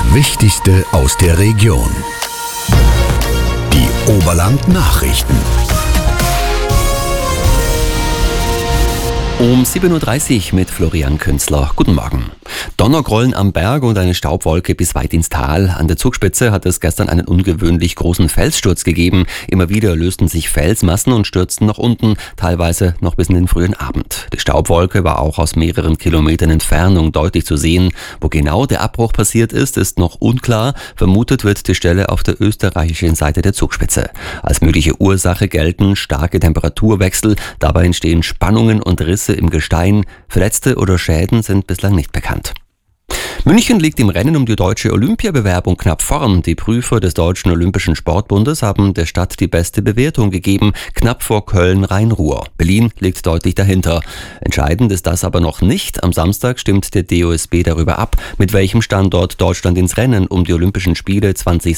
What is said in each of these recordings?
Wichtigste aus der Region. Die Oberland-Nachrichten. Um 7.30 Uhr mit Florian Künzler. Guten Morgen. Donnergrollen am Berg und eine Staubwolke bis weit ins Tal. An der Zugspitze hat es gestern einen ungewöhnlich großen Felssturz gegeben. Immer wieder lösten sich Felsmassen und stürzten nach unten, teilweise noch bis in den frühen Abend. Die Staubwolke war auch aus mehreren Kilometern Entfernung deutlich zu sehen. Wo genau der Abbruch passiert ist noch unklar. Vermutet wird die Stelle auf der österreichischen Seite der Zugspitze. Als mögliche Ursache gelten starke Temperaturwechsel. Dabei entstehen Spannungen und Risse im Gestein. Verletzte oder Schäden sind bislang nicht bekannt. München liegt im Rennen um die deutsche Olympiabewerbung knapp vorn. Die Prüfer des Deutschen Olympischen Sportbundes haben der Stadt die beste Bewertung gegeben, knapp vor Köln-Rhein-Ruhr. Berlin liegt deutlich dahinter. Entscheidend ist das aber noch nicht. Am Samstag stimmt der DOSB darüber ab, mit welchem Standort Deutschland ins Rennen um die Olympischen Spiele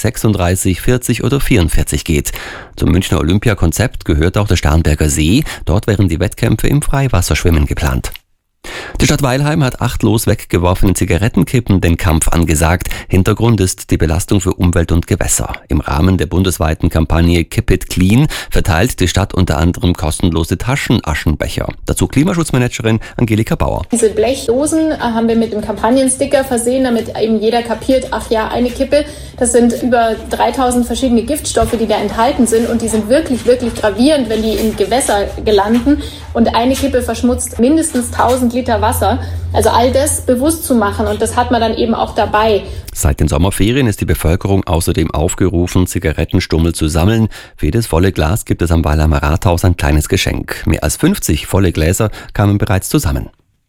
2036, 40 oder 44 geht. Zum Münchner Olympiakonzept gehört auch der Starnberger See. Dort wären die Wettkämpfe im Freiwasserschwimmen geplant. Die Stadt Weilheim hat achtlos weggeworfenen Zigarettenkippen den Kampf angesagt. Hintergrund ist die Belastung für Umwelt und Gewässer. Im Rahmen der bundesweiten Kampagne Keep It Clean verteilt die Stadt unter anderem kostenlose Taschenaschenbecher. Dazu Klimaschutzmanagerin Angelika Bauer. Diese Blechdosen haben wir mit dem Kampagnensticker versehen, damit eben jeder kapiert, ach ja, eine Kippe. Das sind über 3000 verschiedene Giftstoffe, die da enthalten sind, und die sind wirklich, wirklich gravierend, wenn die in Gewässer gelanden. Und eine Kippe verschmutzt mindestens 1000 Liter Wasser. Also all das bewusst zu machen, und das hat man dann eben auch dabei. Seit den Sommerferien ist die Bevölkerung außerdem aufgerufen, Zigarettenstummel zu sammeln. Für jedes volle Glas gibt es am Weilheimer Rathaus ein kleines Geschenk. Mehr als 50 volle Gläser kamen bereits zusammen.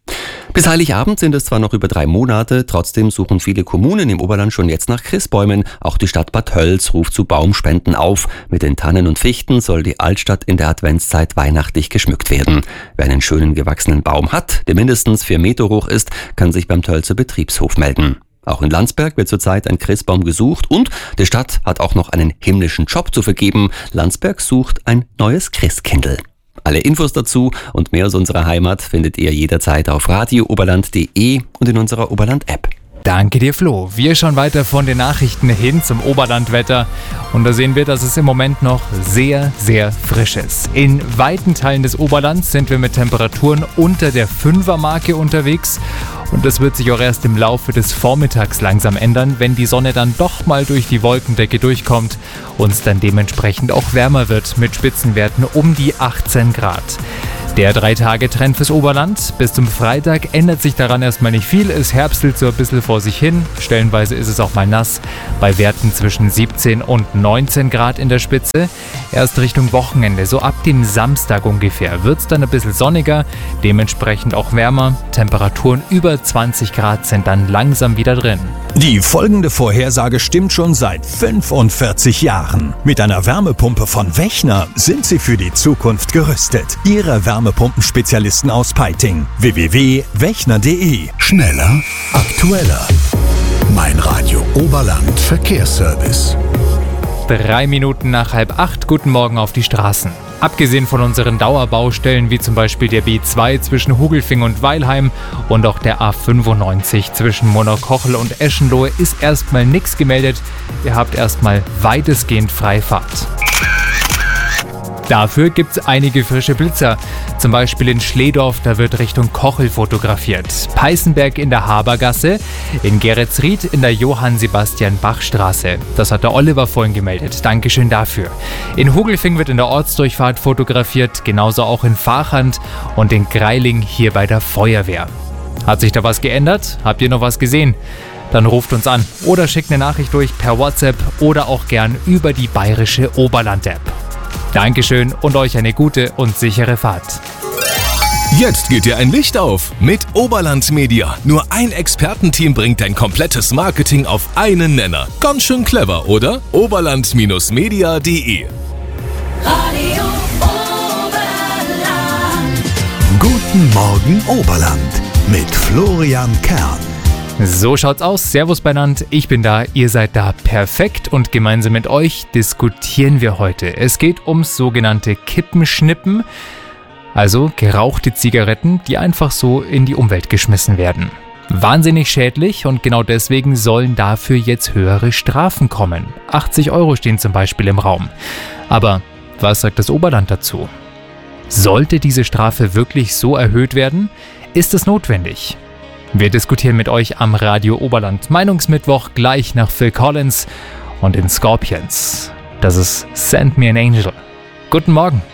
Bis Heiligabend sind es zwar noch über 3 Monate, trotzdem suchen viele Kommunen im Oberland schon jetzt nach Christbäumen. Auch die Stadt Bad Tölz ruft zu Baumspenden auf. Mit den Tannen und Fichten soll die Altstadt in der Adventszeit weihnachtlich geschmückt werden. Wer einen schönen gewachsenen Baum hat, der mindestens 4 Meter hoch ist, kann sich beim Tölzer Betriebshof melden. Auch in Landsberg wird zurzeit ein Christbaum gesucht, und die Stadt hat auch noch einen himmlischen Job zu vergeben. Landsberg sucht ein neues Christkindl. Alle Infos dazu und mehr aus unserer Heimat findet ihr jederzeit auf radiooberland.de und in unserer Oberland-App. Danke dir, Flo. Wir schauen weiter von den Nachrichten hin zum Oberlandwetter. Und da sehen wir, dass es im Moment noch sehr, sehr frisch ist. In weiten Teilen des Oberlands sind wir mit Temperaturen unter der 5er-Marke unterwegs. Und das wird sich auch erst im Laufe des Vormittags langsam ändern, wenn die Sonne dann doch mal durch die Wolkendecke durchkommt und es dann dementsprechend auch wärmer wird mit Spitzenwerten um die 18 Grad. Der 3-Tage-Trend fürs Oberland. Bis zum Freitag ändert sich daran erstmal nicht viel. Es herbstelt so ein bisschen vor sich hin. Stellenweise ist es auch mal nass. Bei Werten zwischen 17 und 19 Grad in der Spitze. Erst Richtung Wochenende, so ab dem Samstag ungefähr, wird es dann ein bisschen sonniger. Dementsprechend auch wärmer. Temperaturen über 20 Grad sind dann langsam wieder drin. Die folgende Vorhersage stimmt schon seit 45 Jahren. Mit einer Wärmepumpe von Wechner sind Sie für die Zukunft gerüstet. Ihre Wärmepumpenspezialisten aus Peiting. www.wechner.de. Schneller, aktueller. Mein Radio Oberland Verkehrsservice. 3 Minuten nach 7:30. Guten Morgen auf die Straßen. Abgesehen von unseren Dauerbaustellen wie zum Beispiel der B2 zwischen Hugelfing und Weilheim und auch der A95 zwischen Monaukochel und Eschenlohe ist erstmal nichts gemeldet. Ihr habt erstmal weitestgehend Freifahrt. Dafür gibt es einige frische Blitzer. Zum Beispiel in Schledorf, da wird Richtung Kochel fotografiert. Peißenberg in der Habergasse, in Geretsried in der Johann-Sebastian-Bach-Straße. Das hat der Oliver vorhin gemeldet. Dankeschön dafür. In Hugelfing wird in der Ortsdurchfahrt fotografiert, genauso auch in Vachand und in Greiling hier bei der Feuerwehr. Hat sich da was geändert? Habt ihr noch was gesehen? Dann ruft uns an oder schickt eine Nachricht durch per WhatsApp oder auch gern über die bayerische Oberland-App. Dankeschön und euch eine gute und sichere Fahrt. Jetzt geht dir ein Licht auf mit Oberland Media. Nur ein Expertenteam bringt dein komplettes Marketing auf einen Nenner. Ganz schön clever, oder? Oberland-media.de. Radio Oberland. Guten Morgen Oberland mit Florian Kern. So schaut's aus. Servus beieinander, ich bin da, ihr seid da, perfekt, und gemeinsam mit euch diskutieren wir heute. Es geht ums sogenannte Kippenschnippen, also gerauchte Zigaretten, die einfach so in die Umwelt geschmissen werden. Wahnsinnig schädlich und genau deswegen sollen dafür jetzt höhere Strafen kommen. 80 € stehen zum Beispiel im Raum. Aber was sagt das Oberland dazu? Sollte diese Strafe wirklich so erhöht werden? Ist es notwendig? Wir diskutieren mit euch am Radio Oberland Meinungsmittwoch gleich nach Phil Collins und den Scorpions. Das ist Send Me an Angel. Guten Morgen.